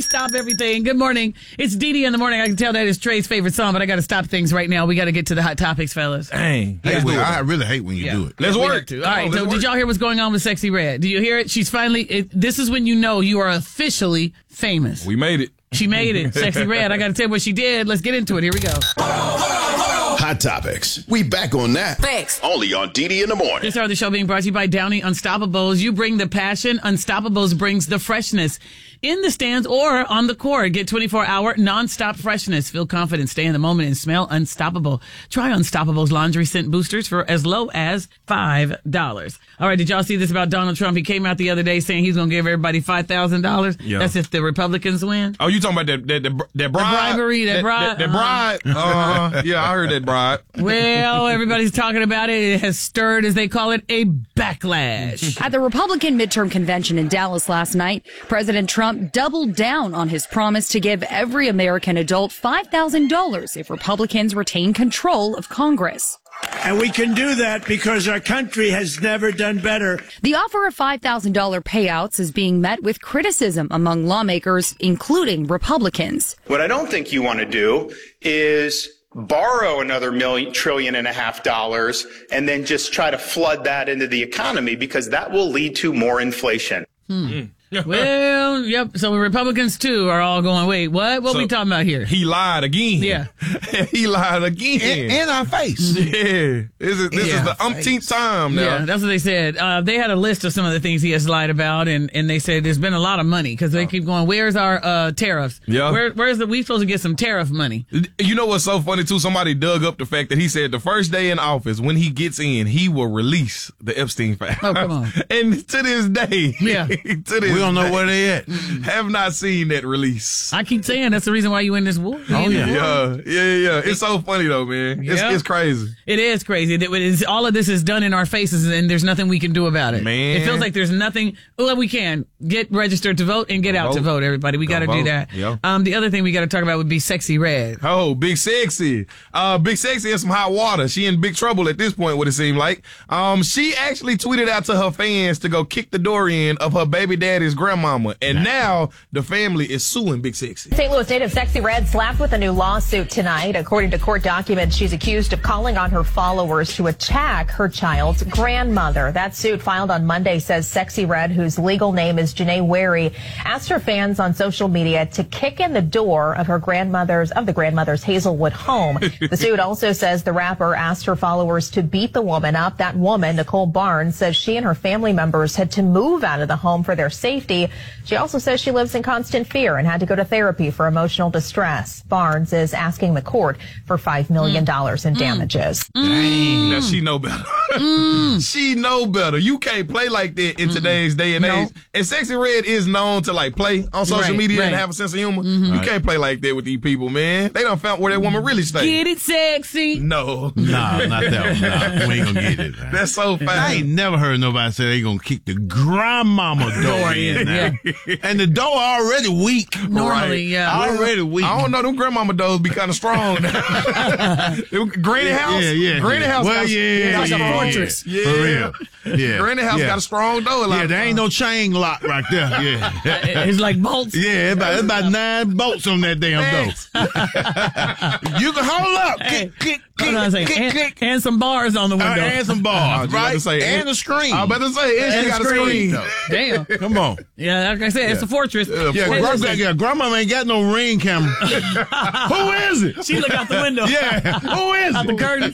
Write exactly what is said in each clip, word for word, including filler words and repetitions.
Stop everything. Good morning. It's Dee Dee in the morning. I can tell that is Trey's favorite song, but I got to stop things right now. We got to get to the hot topics, fellas. Dang. Hey, well, I really hate when you Yeah. do it. Let's We work. have to. All right. Come on, So, let's did y'all hear what's going on with Sexy Red? Do you hear it? She's finally. It, this is when you know you are officially famous. We made it. She made it. Sexy Red. I got to tell you what she did. Let's get into it. Here we go. Hot Topics. We back on that. Thanks. Only on D D in the morning. This hour of the show being brought to you by Downy Unstoppables. You bring the passion. Unstoppables brings the freshness. In the stands or on the court, get twenty-four hour nonstop freshness. Feel confident, stay in the moment, and smell unstoppable. Try Unstoppables laundry scent boosters for as low as five dollars. All right, did y'all see this about Donald Trump? He came out the other day saying he's going to give everybody five thousand dollars. Yeah. That's if the Republicans win. Oh, you talking about that that, that, that bribe? bribery, that bribe, That, that bribe. Uh, yeah, I heard that bribe. Well, everybody's talking about it. It has stirred, as they call it, a backlash. At the Republican midterm convention in Dallas last night, President Trump doubled down on his promise to give every American adult five thousand dollars if Republicans retain control of Congress. And we can do that because our country has never done better. The offer of five thousand dollars payouts is being met with criticism among lawmakers, including Republicans. What I don't think you want to do is borrow another million, trillion and a half dollars and then just try to flood that into the economy, because that will lead to more inflation. Hmm. Well, yep. So Republicans too are all going, wait, what? What So, we talking about here? He lied again. Yeah. He lied again. In, in our face. Yeah. This is, this Yeah. is the umpteenth time now. Yeah, that's what they said. Uh, they had a list of some of the things he has lied about, and, and they said there's been a lot of money because they keep going, where's our uh, tariffs? Yeah. Where, where's the, we supposed to get some tariff money? You know what's so funny too? Somebody dug up the fact that he said the first day in office, when he gets in, he will release the Epstein file. Oh, come on. And to this day, Yeah. to this We don't know day, where they at. have not seen that release. I keep saying that's the reason why you in this war. Oh, yeah. Yeah, yeah, yeah. It's so funny though, man. It's, Yeah. it's crazy. It is crazy. That it's, all of this is done in our faces, and there's nothing we can do about it. Man. It feels like there's nothing. Well, we can get registered to vote and get out to Vote. vote. Everybody, we Go got to do vote. that. Yeah. Um, the other thing we got to talk about would be Sexy Red. Oh, Big Sexy. Uh, Big Sexy in some hot water. She in big trouble at this point, what it seemed like. Um, she actually tweeted out to her fans to go kick the door in of her baby daddy's grandmama. And now the family is suing Big Sexy. Saint Louis native Sexy Red slapped with a new lawsuit tonight. According to court documents, she's accused of calling on her followers to attack her child's grandmother. That suit filed on Monday says Sexy Red, whose legal name is Janae Wary, asked her fans on social media to kick in the door of her grandmother's, of the grandmother's Hazelwood home. The suit also says the rapper asked her followers to beat the woman up. That woman, Nicole Barnes, says she and her family members had to move out of the home for their safety. She also says she lives in constant fear and had to go to therapy for emotional distress. Barnes is asking the court for five million dollars in damages. Dang. Now she know better. She know better. You can't play like that in today's day and No. age. And Sexy Red is known to like play on social Right, media right. and have a sense of humor. You can't play like that with these people, man. They done found where that woman really stays. Get it, Sexy. No. Nah, not that one. Nah, we ain't gonna get it. Man. That's so fast. I ain't never heard nobody say they gonna kick the grandmama door in now. And the door already weak. Normally, Right. yeah. Already weak. I don't know. Them grandmama doors be kind of strong. Them Granny house. Yeah, yeah. Granny yeah. house. Well, got, yeah, Like a yeah, fortress. Yeah. For real. Yeah. Granny house yeah. got a strong door. a lot Yeah, of there ain't times. no chain lock right there. Yeah. It's like bolts. Yeah, it's about, it's about nine bolts on that damn door. You can hold up. Hey, Click, click, hold on a click, second. click, And, click. and some bars on the Uh, window. and some bars, I was about right? to say, and and- a screen. I was about to say, and, And she a got a screen. screen. Damn. Come on. Yeah, like I said, it's a fortress. Yeah, Yeah, Hey, gra- listen, yeah, grandma ain't got no ring camera. Who is it? she look out the window. Yeah, who is Out the it? curtain.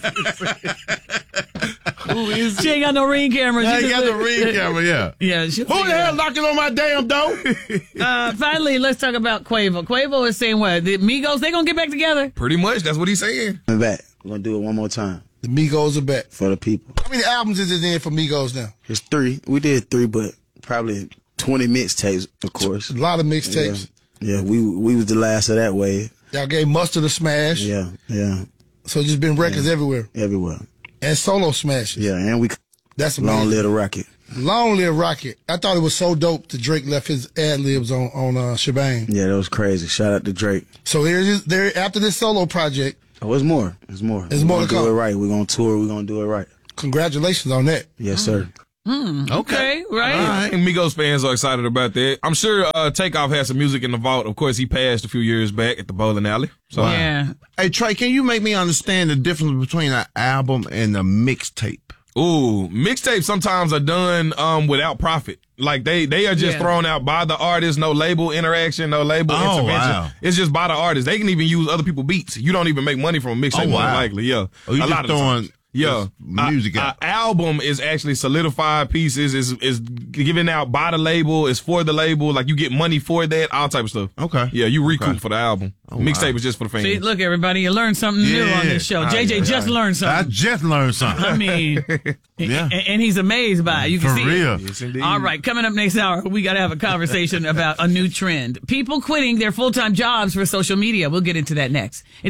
Who is She ain't got no ring camera. She I ain't just got the look- ring camera, yeah. Yeah. She, Who the hell knocking on my damn door? uh, finally, let's talk about Quavo. Quavo is saying what? The Migos, they gonna get back together? Pretty much. That's what he's saying. Coming back. We're gonna do it one more time The Migos are back. for the people. How many albums is it in for Migos now? It's three. We did three, but probably twenty mixtapes, of course. A lot of mixtapes. Yeah, we we was the last of that wave. Y'all gave Mustard a smash. Yeah, yeah, So just been records everywhere. everywhere. And solo smashes. Yeah, and we That's amazing. long live the rocket. Long live Rocket. I thought it was so dope that Drake left his ad libs on on uh, Shebang. Yeah, that was crazy. Shout out to Drake. So there is there after this solo project. Oh, it's more. It's more. There's We're more gonna to do come. it right. We're gonna tour. We're gonna do it right. Congratulations on that. Yes, sir. Mm, okay, right. I think Migos fans are excited about that. I'm sure uh, Takeoff has some music in the vault. Of course, he passed a few years back at the bowling alley. So yeah. Hey, Trey, can you make me understand the difference between an album and a mixtape? Ooh, mixtapes sometimes are done um, without profit. Like they, they are just Yeah. thrown out by the artist, no label interaction, no label Oh, intervention. wow. It's just by the artist. They can even use other people's beats. You don't even make money from a mixtape, Oh, more wow. likely. Yeah, Oh, you a just lot of the throwing times. Yeah, music a, out. a album is actually solidified pieces. is is given out by the label. Is for the label. Like you get money for that. All type of stuff. Okay. Yeah, you recoup Okay. for the album. Oh, Mixtape wow. is just for the fans. See, look, everybody, you learned something new Yeah. on this show. Ah, J J yeah, just yeah. learned I something. just learned something. I mean, Yeah. and, and he's amazed by it. You can For see real. it. Yes, indeed. All right, coming up next hour, we got to have a conversation about a new trend. People quitting their full-time jobs for social media. We'll get into that next. It's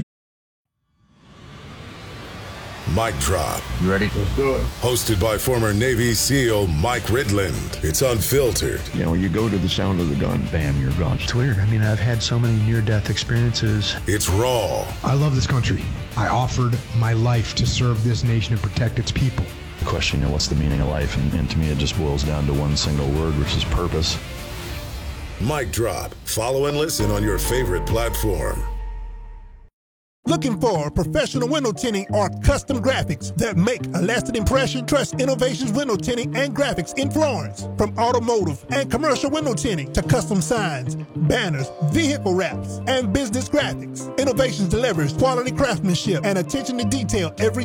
Mic Drop. You ready? Let's do it. Hosted by former Navy SEAL Mike Ridland. It's unfiltered. You know, you go to the sound of the gun, bam, you're gone. It's weird. I mean, I've had so many near-death experiences. It's raw. I love this country. I offered my life to serve this nation and protect its people. Question, you know, what's the meaning of life? And, and to me, it just boils down to one single word, which is purpose. Mic Drop. Follow and listen on your favorite platform. Looking for professional window tinting or custom graphics that make a lasting impression? Trust Innovations Window Tinting and Graphics in Florence. From automotive and commercial window tinting to custom signs, banners, vehicle wraps, and business graphics. Innovations delivers quality craftsmanship and attention to detail every